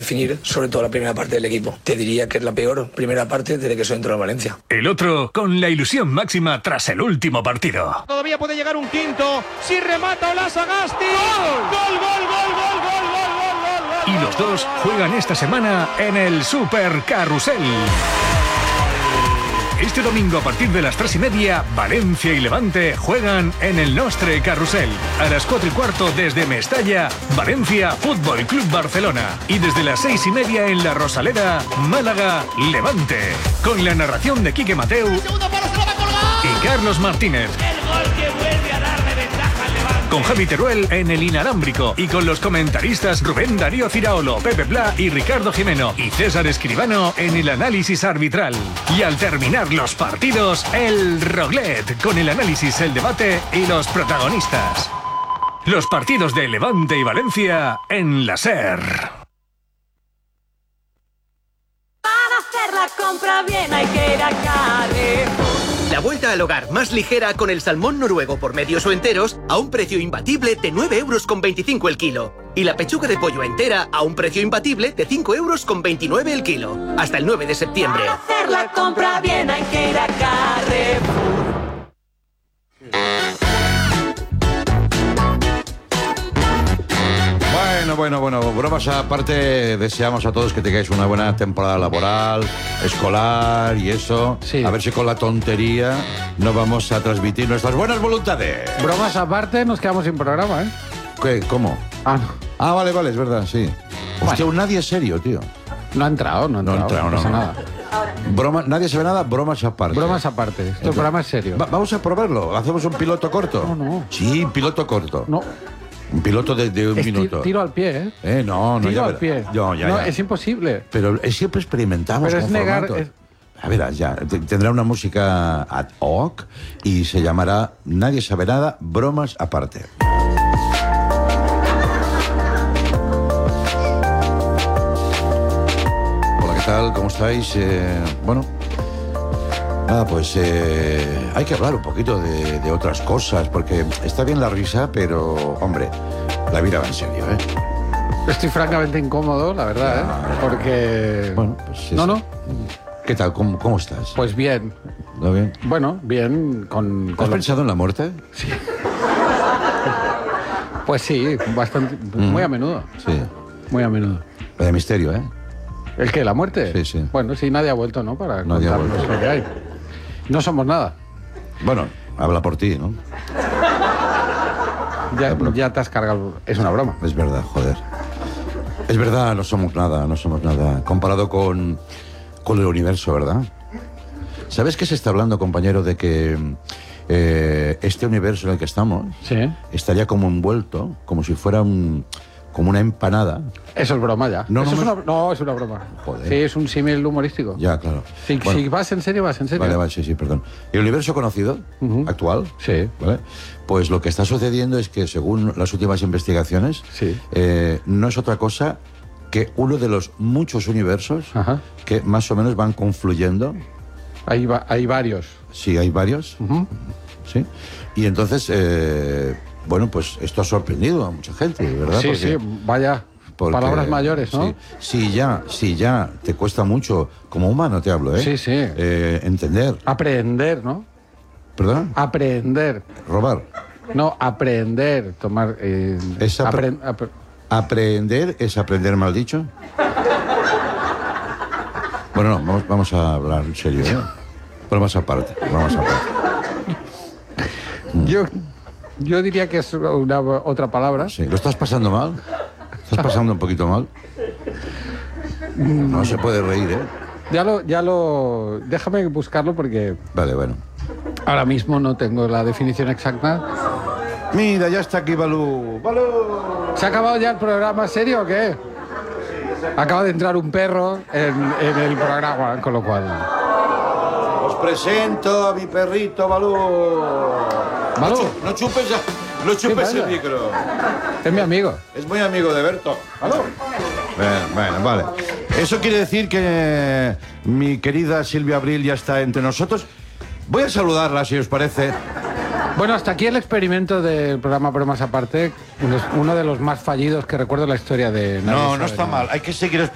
definir sobre todo la primera parte del equipo. Te diría que es la peor primera parte desde que soy dentro de Valencia. El otro con la ilusión máxima tras el último partido. Todavía puede llegar un quinto. Si remata Ola Sagasti. ¡Gol, gol, gol, gol, gol, gol, gol, gol! Y los dos juegan esta semana en el Super Carrusel. Este domingo a partir de las 3:30, Valencia y Levante juegan en el Nostre Carrusel. A las 4:15 desde Mestalla, Valencia Fútbol Club Barcelona. Y desde las 6:30 en La Rosaleda, Málaga, Levante. Con la narración de Quique Mateu y Carlos Martínez. El gol que vuelve a darle ventaja al Levante. Con Javi Teruel en el inalámbrico y con los comentaristas Rubén Darío Ciraolo, Pepe Pla y Ricardo Jimeno y César Escribano en el análisis arbitral. Y al terminar los partidos, el Roglet con el análisis, el debate y los protagonistas. Los partidos de Levante y Valencia en la SER. Para hacer la compra bien hay que ir a Carrefour. La vuelta al hogar más ligera con el salmón noruego por medios o enteros a un precio imbatible de 9,25 € el kilo. Y la pechuga de pollo entera a un precio imbatible de 5,29 € el kilo. Hasta el 9 de septiembre. Para hacer la compra bien hay que ir a Carrefour. Bueno, bromas aparte, deseamos a todos que tengáis una buena temporada laboral, escolar y eso. Sí. A ver si con la tontería no vamos a transmitir nuestras buenas voluntades. Bromas aparte, nos quedamos sin programa, ¿eh? ¿Qué? ¿Cómo? Ah, no. Ah, vale, es verdad, sí. Hostia, nadie es serio, tío. No ha entrado, no pasa nada. Broma, nadie sabe nada, bromas aparte. Bromas aparte, este programa es serio. Vamos a probarlo, hacemos un piloto corto. No. Sí, piloto corto. No. Un piloto de un minuto. Tiro al pie, ¿eh? No, Tiro ya al verás. pie. No, ya. Es imposible. Pero siempre experimentamos Pero con es negar... formatos. A ver, ya, tendrá una música ad hoc y se llamará Nadie sabe nada, bromas aparte. Hola, ¿qué tal? ¿Cómo estáis? Bueno, nada, pues hay que hablar un poquito de otras cosas, porque está bien la risa, pero, hombre, la vida va en serio, ¿eh? Estoy francamente incómodo, la verdad, ¿eh? Porque... Bueno, pues No. ¿Qué tal? ¿Cómo estás? Pues bien. ¿No bien? Bueno, bien con ¿Has pensado en la muerte? Sí. Pues sí, bastante... Muy a menudo. Sí. Muy a menudo. Vaya misterio, ¿eh? ¿El qué? ¿La muerte? Sí, sí. Bueno, sí, nadie ha vuelto, ¿no? Para Nadie ha contarnos vuelto. lo que hay. No somos nada. Bueno, habla por ti, ¿no? Ya te has cargado... Es una broma. Es verdad, joder. Es verdad, no somos nada. Comparado con el universo, ¿verdad? ¿Sabes qué se está hablando, compañero, de que este universo en el que estamos Sí. estaría como envuelto, como si fuera como una empanada? Eso es broma ya. No, Eso no es me- una... No, es una broma. Joder. Sí, es un símil humorístico. Ya, claro. Si, Bueno, si vas en serio, vas en serio. Vale, sí, perdón. El universo conocido, actual, Sí. ¿vale? Pues lo que está sucediendo es que, según las últimas investigaciones, Sí. no es otra cosa que uno de los muchos universos Ajá. que más o menos van confluyendo. Hay varios. Sí, hay varios. Sí. Y entonces, bueno, pues esto ha sorprendido a mucha gente, ¿verdad? Sí, sí, vaya. Palabras mayores, ¿no? Sí, sí, ya te cuesta mucho, como humano te hablo, ¿eh? Sí, sí. Entender. Aprender, ¿no? ¿Perdón? Aprender. Robar. No, aprender. Tomar... Es Aprender es aprender mal dicho. Bueno, no, vamos a hablar en serio, ¿eh? Bromas aparte. Yo diría que es otra palabra. Sí. ¿Lo estás pasando mal? ¿Estás pasando un poquito mal? No se puede reír, ¿eh? Déjame buscarlo porque Vale, bueno. ahora mismo no tengo la definición exacta. Mira, ya está aquí Balú. ¡Balú! ¿Se ha acabado ya el programa serio o qué? Acaba de entrar un perro en el programa, con lo cual... Os presento a mi perrito Balú. Balú. No chupes ya. No chupes ¿Qué el pasa? micro. Es mi amigo. Es muy amigo de Berto. ¿Balú? Bueno, vale. Eso quiere decir que mi querida Silvia Abril ya está entre nosotros. Voy a saludarla, si os parece. Bueno, hasta aquí el experimento del programa Bromas Aparte, uno de los más fallidos que recuerdo en la historia de... No está mal. Hay que seguir